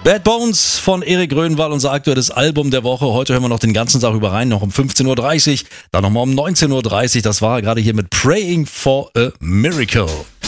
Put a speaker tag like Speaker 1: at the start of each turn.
Speaker 1: Bad Bones von Erik Grönwald, unser aktuelles Album der Woche. Heute hören wir noch den ganzen Tag über rein, noch um 15.30 Uhr, dann nochmal um 19.30 Uhr. Das war gerade hier mit Praying for a Miracle.